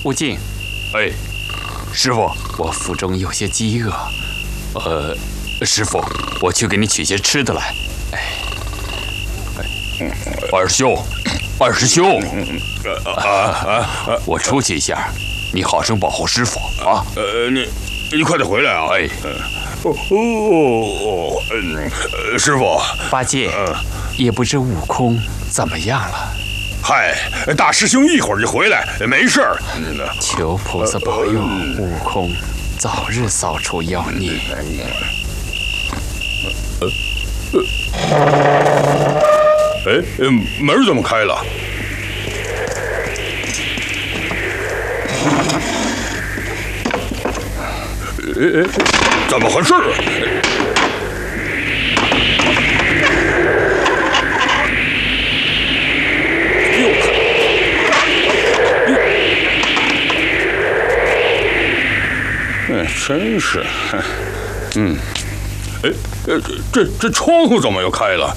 悟净， 哎，师傅， 我腹中有些饥饿。 师傅， 我去给你取些吃的来。 二师兄， 我出去一下，你好生保护师傅啊。 你快点回来啊！哎，师傅， 八戒，也不知悟空怎么样了。 嗨，大师兄一会儿就回来，没事儿。 求菩萨保佑悟空早日扫除妖孽。 门怎么开了？怎么回事？真是，这窗户怎么又开了？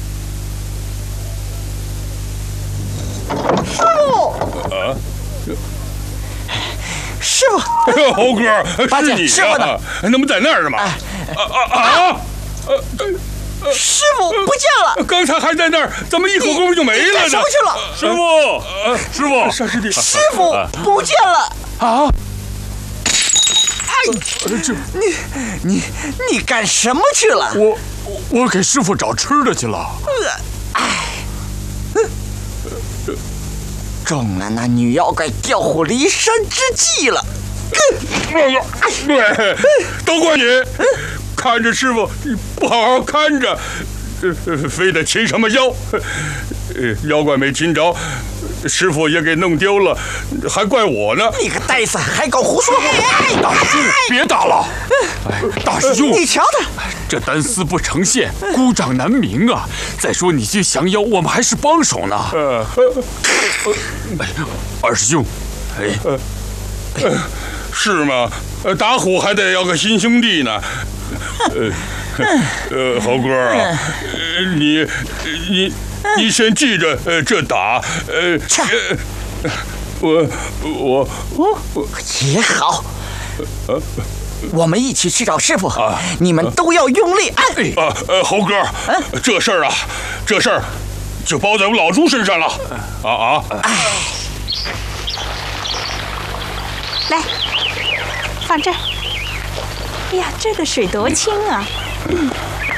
师傅！ 哎呦，猴哥， 八戒， 是你师傅呢？ 那不在那儿呢吗？ 师傅不见了！ 刚才还在那儿，怎么一会儿功夫就没了呢？ 干什么去了？ 师傅，沙师弟， 师傅不见了！ 啊！ 你干什么去了？ 我给师傅找吃的去了。 中了那女妖怪调虎离山之计了！ 对，都怪你，看着师傅你不好好看着，非得擒什么妖，妖怪没擒着，师傅也给弄丢了，还怪我呢！ 你个呆子，还搞胡说！ 大师兄，别打了！大师兄， 你瞧他， 这单丝不成线，孤掌难鸣啊！再说你去降妖，我们还是帮手呢。二师兄， 是吗？打虎还得要个新兄弟呢。猴哥啊，你先记着这打。我也好。我们一起去找师傅，你们都要用力按。 猴哥，这事儿就包在我老猪身上了。 来，放这儿。哎呀，这个水多清啊！